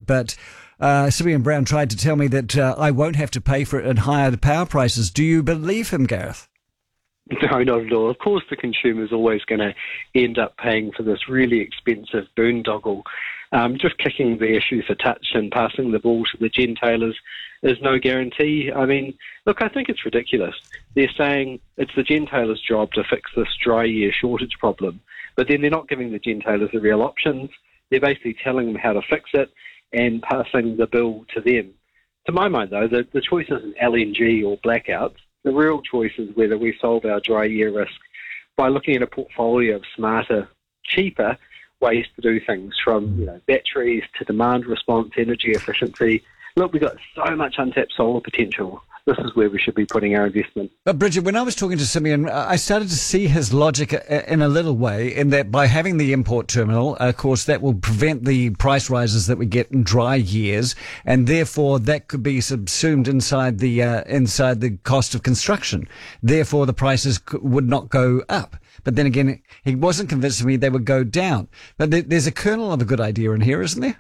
but Simeon Brown tried to tell me that I won't have to pay for it at higher power prices. Do you believe him, Gareth? No, not at all. Of course, the consumer is always going to end up paying for this really expensive boondoggle. Just kicking the issue for touch and passing the ball to the gentailers is no guarantee. I mean, look, I think it's ridiculous. They're saying it's the gentailers' job to fix this dry year shortage problem, but then they're not giving the gentailers the real options. They're basically telling them how to fix it and passing the bill to them. To my mind, though, the choice isn't LNG or blackouts. The real choice is whether we solve our dry year risk by looking at a portfolio of smarter, cheaper ways to do things, from batteries to demand response, energy efficiency. Look, we've got so much untapped solar potential. This is where we should be putting our investment. But Bridget, when I was talking to Simeon, I started to see his logic in a little way, in that by having the import terminal, of course, that will prevent the price rises that we get in dry years, and therefore that could be subsumed inside the cost of construction. Therefore, the prices would not go up. But then again, he wasn't convincing me they would go down. But there's a kernel of a good idea in here, isn't there?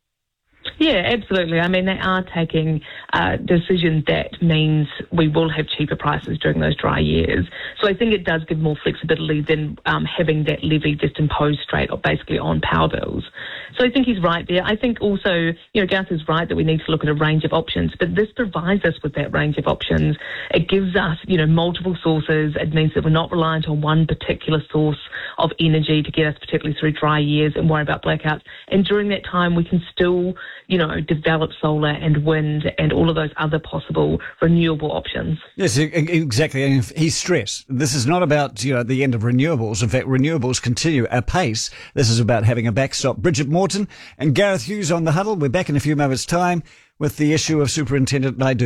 Yeah, absolutely. I mean, they are taking a decision that means we will have cheaper prices during those dry years. So I think it does give more flexibility than having that levy just imposed straight or basically on power bills. So I think he's right there. I think also, Gareth is right that we need to look at a range of options, but this provides us with that range of options. It gives us, multiple sources. It means that we're not reliant on one particular source of energy to get us particularly through dry years and worry about blackouts. And during that time, we can still develop solar and wind and all of those other possible renewable options. Yes, exactly. And he stressed this is not about, the end of renewables. In fact, renewables continue apace. This is about having a backstop. Bridget Morton and Gareth Hughes on The Huddle. We're back in a few moments' time with the issue of Superintendent Naidoo.